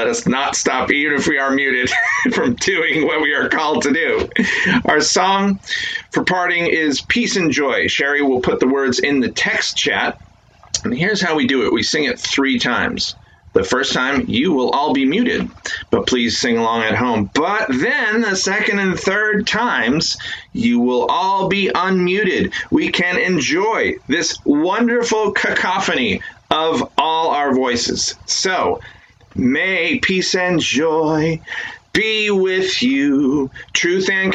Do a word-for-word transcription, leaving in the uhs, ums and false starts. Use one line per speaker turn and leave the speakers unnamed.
let us not stop, even if we are muted, from doing what we are called to do. Our song for parting is Peace and Joy. Sherry will put the words in the text chat. And here's how we do it. We sing it three times. The first time, you will all be muted, but please sing along at home. But then the second and third times, you will all be unmuted. We can enjoy this wonderful cacophony of all our voices. So, may peace and joy be with you, truth and